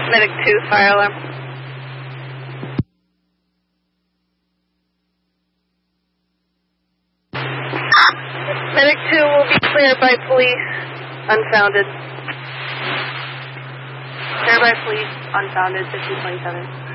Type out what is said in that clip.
Medic 2, fire alarm. Medic 2 will be cleared by police, unfounded. Cleared by police, unfounded, 5027.